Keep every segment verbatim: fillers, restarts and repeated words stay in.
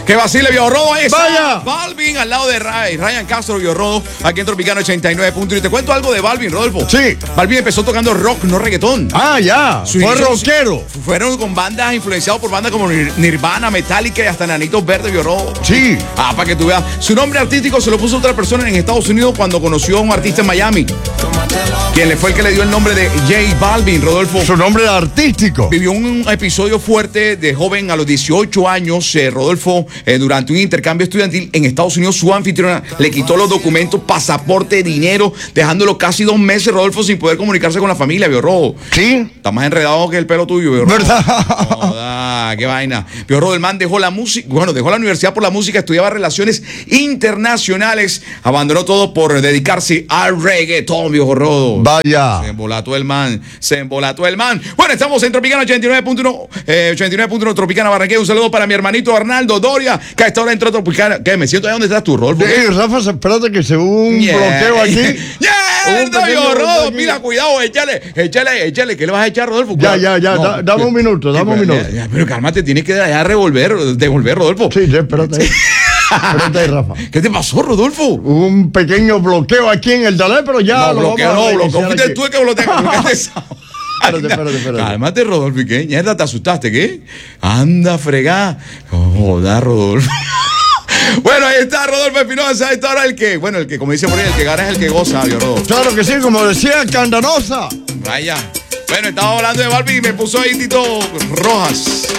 Que vacile, Viejo Rodo. Ahí está Vaya. Balvin al lado de Ray, Ryan Castro, Viejo Rodo, aquí en Tropicana ochenta y nueve punto uno. Y te cuento algo de Balvin, Rodolfo. Sí. Balvin empezó tocando rock, no reggaetón. Ah, ya. Su Fue inicio- rockero. Fueron con bandas influenciados por bandas como Nir- Nirvana, Metallica y hasta Nanitos Verdes, Viejo Rodo. Sí. Ah, para que tú veas. Su nombre artístico se lo puso otra persona en Estados Unidos cuando conoció a un artista en Miami. Quien le fue el que le dio el nombre de J Balvin, Rodolfo. Su nombre artístico. Vivió un episodio fuerte de joven a los dieciocho años, eh, Rodolfo, eh, durante un intercambio estudiantil en Estados Unidos. Su anfitriona le quitó los documentos, pasaporte, dinero, dejándolo casi dos meses, Rodolfo, sin poder comunicarse con la familia, Viejo Rodo. Sí. Está más enredado que el pelo tuyo, Viejo Rodo. ¿Verdad? Joda, qué vaina. Viejo Rodo, el man dejó la música, bueno, dejó la universidad por la música, estudiaba relaciones internacionales, abandonó todo por dedicarse al reggaetón, Viejo Rodo. Vaya. Se embolató el man, se embolató el man. Bueno, estamos en Tropicana ochenta y nueve punto uno, eh, ochenta y nueve punto uno Tropicana Barranquilla. Un saludo para mi hermanito Arnaldo Doria, que a esta hora entró a Tropicana. ¿Qué? Me siento ahí donde estás tú, Rolfo. Eh, Rafa, espérate que se hubo un Yeah. bloqueo aquí. ¡Yeah! Un pequeño Viejo Rodo, bloqueo aquí. mira, cuidado, échale, échale, échale. ¿Qué le vas a echar, Rodolfo? Ya, Cuidado. ya, ya, da- dame un minuto, dame un pero, minuto. ya, ya, pero cálmate, tienes que ya revolver, devolver, Rodolfo. Sí, sí, espérate ahí. Espérate ahí, Rafa. ¿Qué te pasó, Rodolfo? Hubo un pequeño bloqueo aquí en el Dalé, pero ya No, lo bloqueo, vamos a no, bloqueo. reiniciar Fuiste aquí. tú el que bloqueaste bloqueaste esa. Espérate, espérate, espérate. Cálmate, Rodolfo, ¿y qué? Mierda, ¿te asustaste, qué? Anda, fregá. Joda, Rodolfo. Bueno, ahí está Rodolfo Espinosa. Ahí está ahora el que, bueno, el que, como dice por ahí, el que gana es el que goza, Dios Rodolfo. Claro que sí, como decía Candanosa. Vaya. Bueno, estaba hablando de Balvin y me puso ahí Tito Rojas.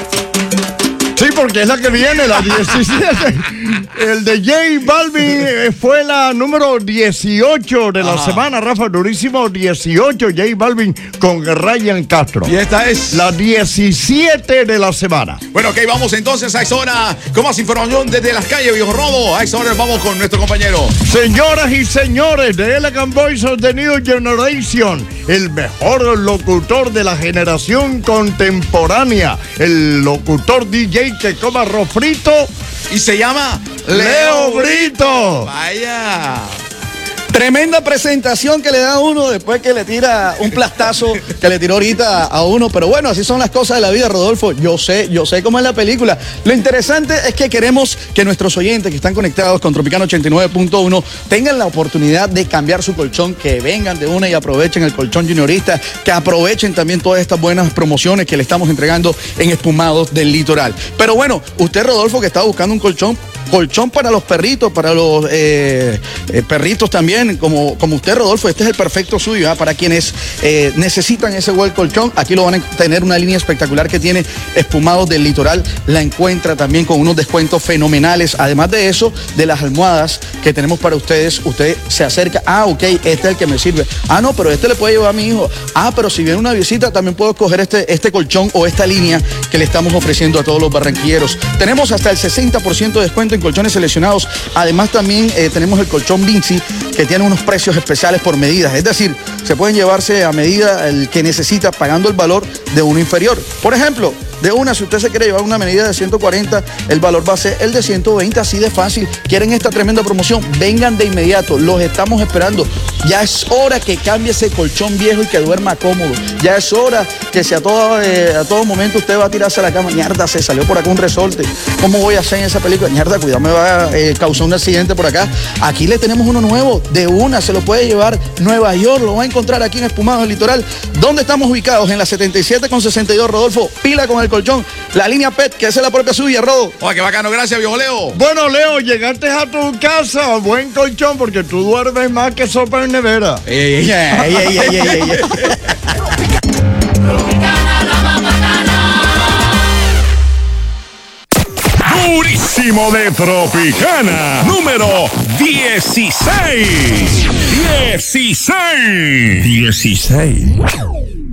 Sí, porque es la que viene, la diecisiete. El de J Balvin eh, fue la número dieciocho de la Ajá. semana, Rafa. Durísimo, dieciocho, J Balvin con Ryan Castro. Y esta es La diecisiete de la semana. Bueno, ok, vamos entonces a esa hora con más información desde las calles, Viejo Rodo. A esa hora vamos con nuestro compañero. Señoras y señores de Elegant Voice of the New Generation, el mejor locutor de la generación contemporánea, el locutor D J que coma arroz frito, Y se llama Leo Brito. Vaya. Tremenda presentación que le da a uno después que le tira un plastazo que le tiró ahorita a uno. Pero bueno, así son las cosas de la vida, Rodolfo. Yo sé, yo sé cómo es la película. Lo interesante es que queremos que nuestros oyentes que están conectados con Tropicana ochenta y nueve punto uno tengan la oportunidad de cambiar su colchón, que vengan de una y aprovechen el colchón juniorista, que aprovechen también todas estas buenas promociones que le estamos entregando en Espumados del Litoral. Pero bueno, usted, Rodolfo, que estaba buscando un colchón, colchón para los perritos, para los eh, eh, perritos también, como, como usted, Rodolfo, este es el perfecto suyo, ¿ah? Para quienes eh, necesitan ese buen colchón, aquí lo van a tener una línea espectacular que tiene Espumados del Litoral, la encuentra también con unos descuentos fenomenales, además de eso, de las almohadas que tenemos para ustedes, usted se acerca, ah, ok, este es el que me sirve, ah, no, pero este le puede llevar a mi hijo, ah, pero si viene una visita, también puedo escoger este, este colchón o esta línea que le estamos ofreciendo a todos los barranquilleros. Tenemos hasta el sesenta por ciento de descuento en colchones seleccionados. Además también eh, tenemos el colchón Vinci, que tiene unos precios especiales por medidas. Es decir, se pueden llevarse a medida el que necesita pagando el valor de uno inferior. Por ejemplo, de una, si usted se quiere llevar una medida de ciento cuarenta, el valor va a ser el de ciento veinte, así de fácil. ¿Quieren esta tremenda promoción? Vengan de inmediato, los estamos esperando. Ya es hora que cambie ese colchón viejo y que duerma cómodo. Ya es hora que si a todo, eh, a todo momento usted va a tirarse a la cama, mierda, se salió por acá un resorte. ¿Cómo voy a hacer en esa película? Mierda, cuidado, me va a eh, causar un accidente por acá. Aquí le tenemos uno nuevo, de una, se lo puede llevar Nueva York, lo va a encontrar aquí en Espumados del Litoral. ¿Dónde estamos ubicados? En la setenta y siete con sesenta y dos, Rodolfo, pila con el colchón. La línea P E T, que esa es la propia suya, Rodo. Oye, qué bacano, gracias, Viejo Leo. Bueno, Leo, llegaste a tu casa, buen colchón, porque tú duermes más que sopa en nevera. Ey, ey, ey, ey, ey, ey, ey, ey. Durísimo de Tropicana, número dieciséis. dieciséis. dieciséis.